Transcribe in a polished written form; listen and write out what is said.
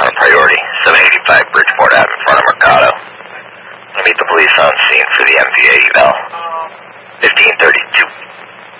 on a priority. 785 Bridgeport Ave in front of Mercado. I'm going to meet the police on scene for the MVA eval. 1532